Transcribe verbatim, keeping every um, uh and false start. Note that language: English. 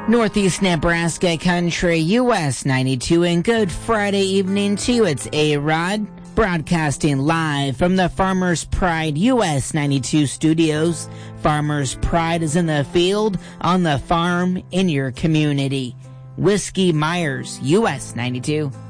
Northeast Nebraska Country, U S ninety-two, and good Friday evening to you. It's A-Rod, broadcasting live from the Farmers Pride U S ninety-two studios. Farmers Pride is in the field, on the farm, in your community. Whiskey Myers, U S ninety-two.